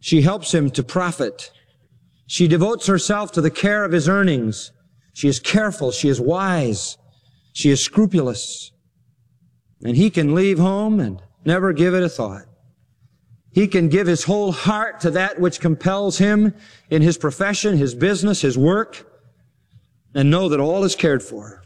She helps him to profit. She devotes herself to the care of his earnings. She is careful. She is wise. She is scrupulous. And he can leave home and never give it a thought. He can give his whole heart to that which compels him in his profession, his business, his work, and know that all is cared for.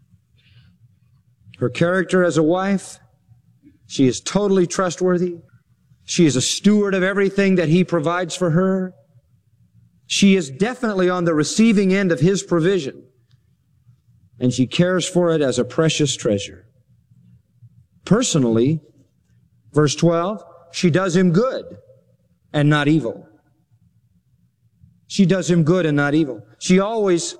Her character as a wife, she is totally trustworthy. She is a steward of everything that he provides for her. She is definitely on the receiving end of his provision, and she cares for it as a precious treasure. Personally, verse 12, she does him good and not evil. She does him good and not evil. She always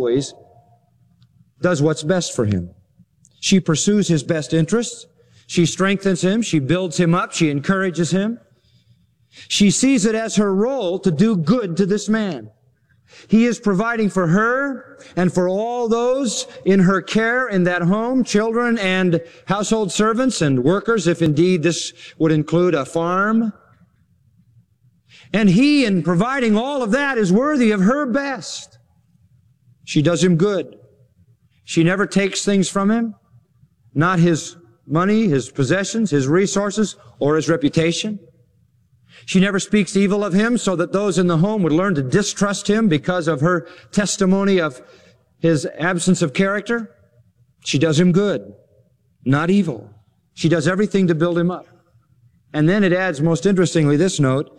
does what's best for him. She pursues his best interests. She strengthens him. She builds him up. She encourages him. She sees it as her role to do good to this man. He is providing for her and for all those in her care in that home, children and household servants and workers, if indeed this would include a farm. And he, in providing all of that, is worthy of her best. She does him good. She never takes things from him, not his money, his possessions, his resources, or his reputation. She never speaks evil of him so that those in the home would learn to distrust him because of her testimony of his absence of character. She does him good, not evil. She does everything to build him up. And then it adds, most interestingly, this note,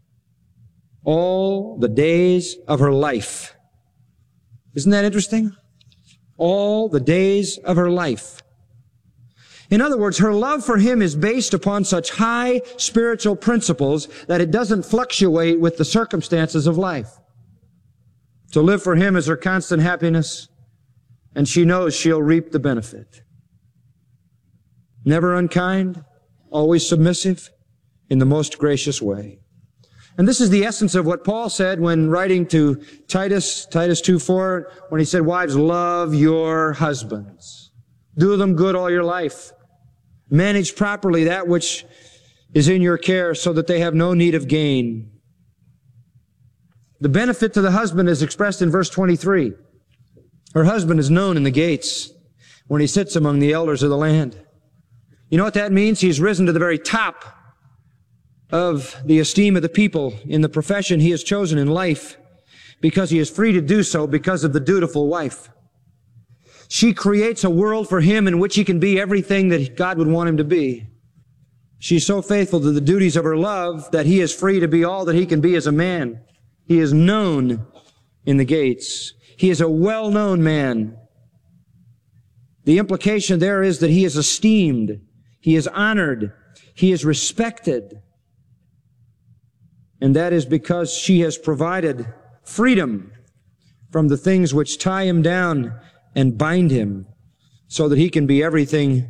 all the days of her life. Isn't that interesting? All the days of her life. In other words, her love for him is based upon such high spiritual principles that it doesn't fluctuate with the circumstances of life. To live for him is her constant happiness, and she knows she'll reap the benefit. Never unkind, always submissive, in the most gracious way. And this is the essence of what Paul said when writing to Titus 2:4, when he said, wives, love your husbands. Do them good all your life. Manage properly that which is in your care so that they have no need of gain. The benefit to the husband is expressed in verse 23. Her husband is known in the gates when he sits among the elders of the land. You know what that means? He's risen to the very top of the esteem of the people in the profession he has chosen in life because he is free to do so because of the dutiful wife. She creates a world for him in which he can be everything that God would want him to be. She's so faithful to the duties of her love that he is free to be all that he can be as a man. He is known in the gates. He is a well-known man. The implication there is that he is esteemed. He is honored. He is respected. And that is because she has provided freedom from the things which tie him down and bind him so that he can be everything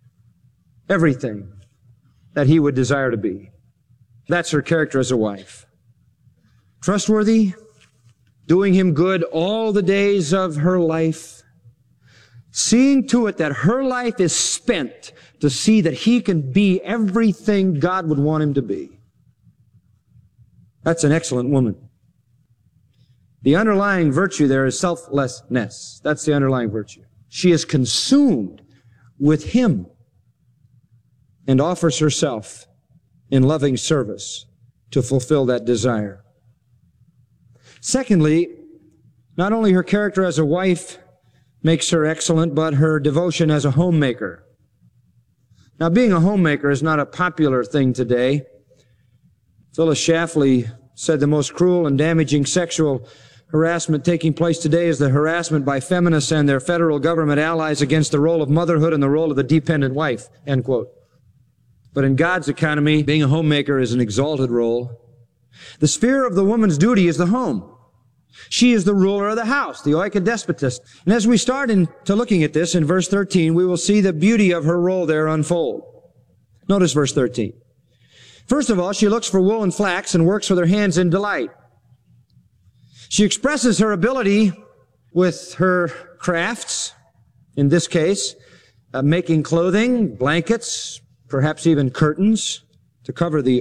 that he would desire to be. That's her character as a wife. Trustworthy, doing him good all the days of her life, seeing to it that her life is spent to see that he can be everything God would want him to be. That's an excellent woman. The underlying virtue there is selflessness. That's the underlying virtue. She is consumed with him and offers herself in loving service to fulfill that desire. Secondly, not only her character as a wife makes her excellent, but her devotion as a homemaker. Now, being a homemaker is not a popular thing today. Phyllis Schlafly said the most cruel and damaging sexual harassment taking place today is the harassment by feminists and their federal government allies against the role of motherhood and the role of the dependent wife, end quote. But in God's economy, being a homemaker is an exalted role. The sphere of the woman's duty is the home. She is the ruler of the house, the oikodespotist. And as we start into looking at this in verse 13, we will see the beauty of her role there unfold. Notice verse 13. First of all, she looks for wool and flax and works with her hands in delight. She expresses her ability with her crafts, in this case, making clothing, blankets, perhaps even curtains to cover the